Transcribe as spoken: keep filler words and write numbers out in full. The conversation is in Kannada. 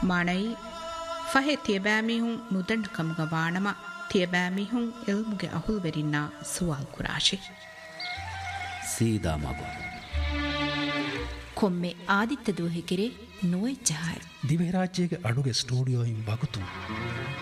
ಮಾಣೈ ಫಹೆ ತಿಯಬಾಮಿಹುಂ ನುದಂಡ್ ಕಮುಗ ವಾಣಮ ತಿಯಬಾಮಿಹುಂ ಇಲ್ಮುಗೆ ಅಹುಲ್ವೆರಿನ್ನ ಸುವಾಲ್ ಕುರಾಶಿ ಸೀದಾ ಮಗು ಕೊಮ್ಮೆ ಆದಿತ್ಯ ದೂಹಿಕೆರೆ ನುವೆ ಚಹಾಯ ದಿವೆ ರಾಜ್ಯಗೆ ಅಡುಗೆ ಸ್ಟುಡಿಯೋ ಇಂ ಬಗುತು